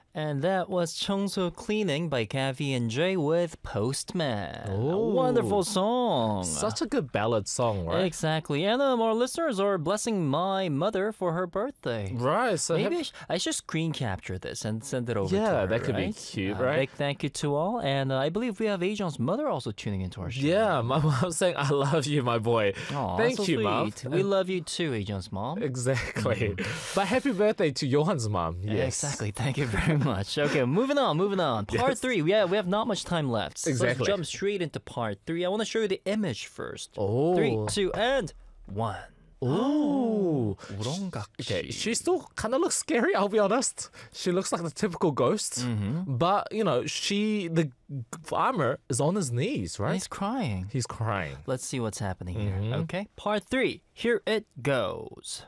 And that was 청소 Cleaning by Kathy and Jay with Postman. A wonderful song. Such a good ballad song, right? Exactly. And our listeners are blessing my mother for her birthday. Right. So Maybe I should screen capture this and send it over to her. Yeah, that could be right? cute, right? Big thank you to all. And I believe we have Ajon's mother also tuning into our show. Yeah, my mom's saying, I love you, my boy. Aw, Thank so you, Mom. sweet. We love you too, Ajon's mom. Exactly. But happy birthday to Johan's mom. Yes. Exactly. Thank you very much. Okay, moving on. Part Yes. 3. Yeah, we have not much time left. So Exactly. let's jump straight into part 3. I want to show you the image first. Oh. 3, 2, and 1. Ooh. 우렁각시. Okay, she still kind of looks scary, I'll be honest. She looks like the typical ghost. But, the farmer is on his knees, right? He's crying. He's crying. Let's see what's happening here. Okay, part 3. Here it goes.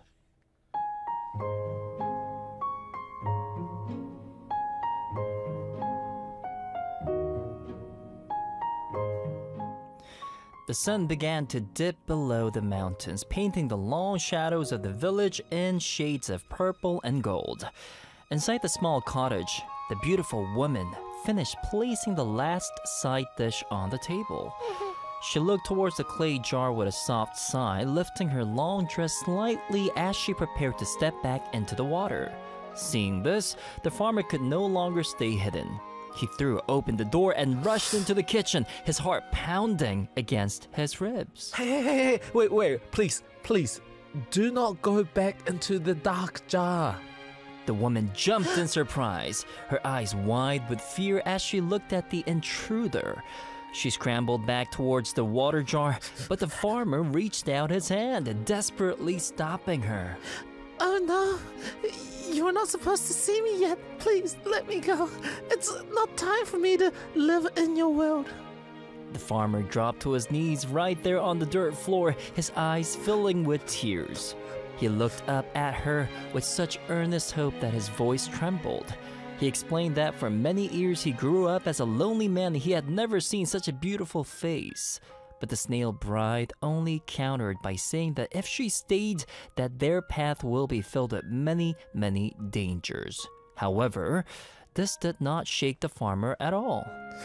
The sun began to dip below the mountains, painting the long shadows of the village in shades of purple and gold. Inside the small cottage, the beautiful woman finished placing the last side dish on the table. She looked towards the clay jar with a soft sigh, lifting her long dress slightly as she prepared to step back into the water. Seeing this, the farmer could no longer stay hidden. He threw open the door and rushed into the kitchen, his heart pounding against his ribs. Hey, wait, please, do not go back into the dark jar. The woman jumped in surprise, her eyes wide with fear as she looked at the intruder. She scrambled back towards the water jar, but the farmer reached out his hand, desperately stopping her. Oh no, you're not supposed to see me yet. Please, let me go. It's not time for me to live in your world. The farmer dropped to his knees right there on the dirt floor, his eyes filling with tears. He looked up at her with such earnest hope that his voice trembled. He explained that for many years he grew up as a lonely man and he had never seen such a beautiful face. But the snail bride only countered by saying that if she stayed, that their path will be filled with many, many dangers. However, this did not shake the farmer at all.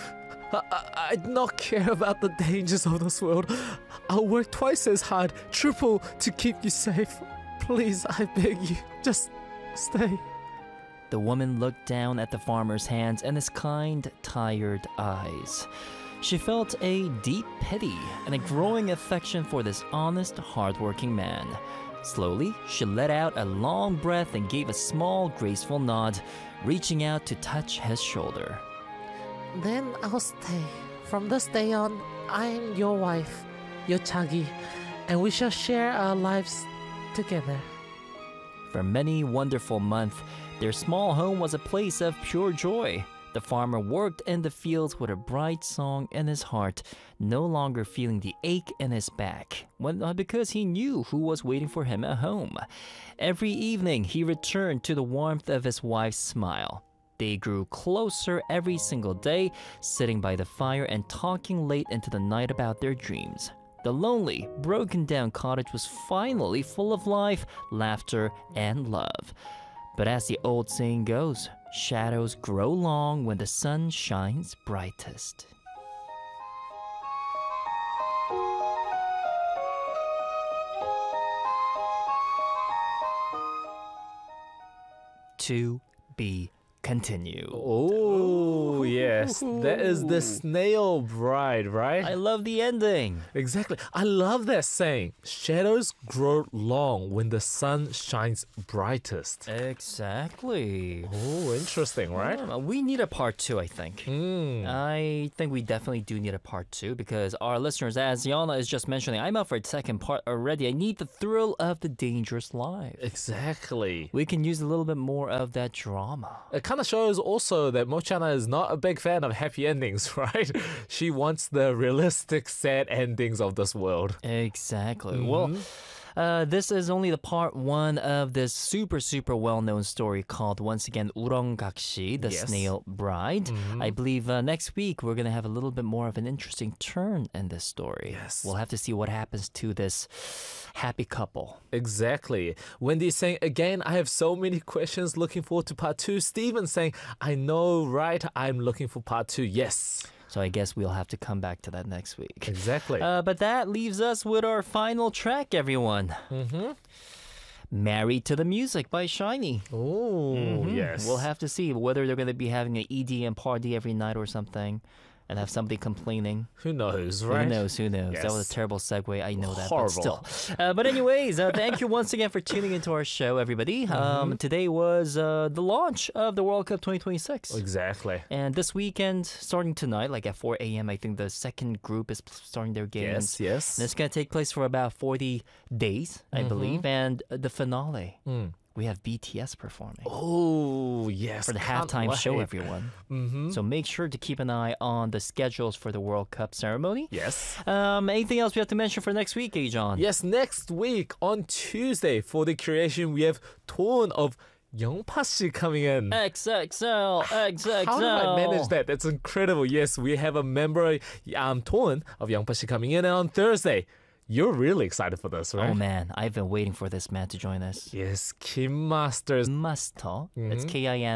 I do not care about the dangers of this world. I'll work twice as hard, triple, to keep you safe. Please, I beg you, just stay. The woman looked down at the farmer's hands and his kind, tired eyes. She felt a deep pity and a growing affection for this honest, hardworking man. Slowly, she let out a long breath and gave a small, graceful nod, reaching out to touch his shoulder. Then I'll stay. From this day on, I am your wife, your Chagi, and we shall share our lives together. For many wonderful months, their small home was a place of pure joy. The farmer worked in the fields with a bright song in his heart, no longer feeling the ache in his back, because he knew who was waiting for him at home. Every evening, he returned to the warmth of his wife's smile. They grew closer every single day, sitting by the fire and talking late into the night about their dreams. The lonely, broken-down cottage was finally full of life, laughter, and love. But as the old saying goes, shadows grow long when the sun shines brightest. To be continued. Oh, yes. That is the snail bride, right? I love the ending. Exactly. I love that saying. Shadows grow long when the sun shines brightest. Exactly. Oh, interesting, right? We need a part 2, I think. I think we definitely do need a part 2 because our listeners, as Yana is just mentioning, I'm up for a second part already. I need the thrill of the dangerous life. Exactly. We can use a little bit more of that drama. It kind of shows also that Mochana is not a big fan of happy endings, right? She wants the realistic, sad endings of this world. Exactly. Well, This is only the part one of this super, super well-known story called, once again, 우렁각시, the Yes. snail bride. I believe next week we're going to have a little bit more of an interesting turn in this story. Yes. We'll have to see what happens to this happy couple. Exactly. Wendy saying, again, I have so many questions. Looking forward to part 2. Steven saying, I know, right? I'm looking for part 2. Yes. So I guess we'll have to come back to that next week. Exactly. But that leaves us with our final track, everyone. Married to the Music by Shiny. Oh, yes. We'll have to see whether they're going to be having an EDM party every night or something and have somebody complaining. Who knows, right? Who knows? That was Yes. a terrible segue. I know that, Horrible. but still. But anyways, thank you once again for tuning into our show, everybody. Today was the launch of the World Cup 2026. Exactly. And this weekend, starting tonight, like at 4 a.m., I think the second group is starting their games. Yes. And it's going to take place for about 40 days, I believe. And the finale, we have BTS performing Oh, yes. for the Can't halftime show, wait. everyone. So make sure to keep an eye on the schedules for the World Cup ceremony. Yes. Anything else we have to mention for next week, Ajon? Yes, next week on Tuesday for the creation, we have Tone of Youngpa coming in. XXL, XXL. How do I manage that? That's incredible. Yes, we have a member, Tone of Youngpa come in. And on Thursday, you're really excited for this, right? Oh man, I've been waiting for this man to join us. Yes, Kim Masters. Master. It's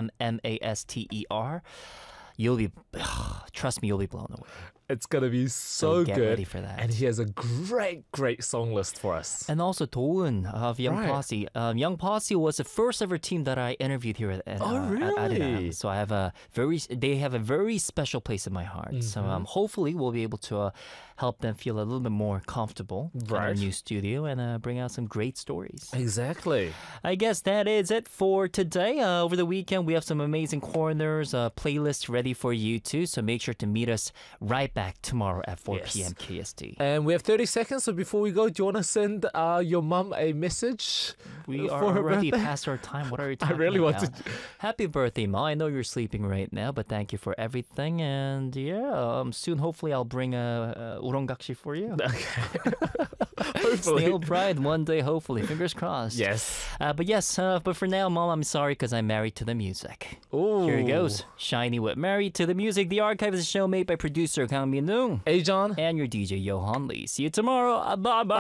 KIMMASTER. You'll be, trust me, you'll be blown away. It's going to be so get good. ready for that. And he has a great song list for us. And also Doeun of Young Right. Posse. Young Posse was the first ever team that I interviewed here at really? Adidas. So I have they have a very special place in my heart. So hopefully we'll be able to help them feel a little bit more comfortable in our Right. new studio and bring out some great stories. Exactly. I guess that is it for today. Over the weekend, we have some amazing corners, playlists ready for you too. So make sure to meet us right back tomorrow at 4 Yes. p.m. KST. And we have 30 seconds, so before we go, do you want to send your mum a message? We for are her already birthday? past our time. What are you talking about? really want to- Happy birthday, Ma. I know you're sleeping right now, but thank you for everything. And yeah, soon, hopefully, I'll bring a 우렁각시 for you. Hopefully. Snail Bride one day, hopefully. Fingers crossed. Yes. But for now, Mom, I'm sorry because I'm married to the music. Ooh. Here it goes. Shiny with Married to the Music. The Archive is a show made by producer Kang Min-nung Ajon. and your DJ Johan Lee. See you tomorrow. Bye-bye.